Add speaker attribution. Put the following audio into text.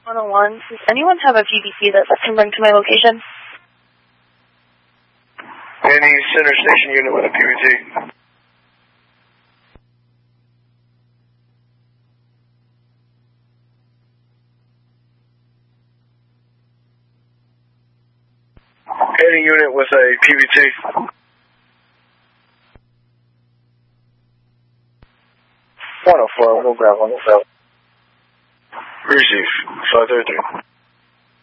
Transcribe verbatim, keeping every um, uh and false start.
Speaker 1: one oh one. Does anyone have a P V C that can bring to my location?
Speaker 2: Any center station unit with a P V T. Any unit with a P V T. one oh four, we'll grab one. Receive. five thirty-three.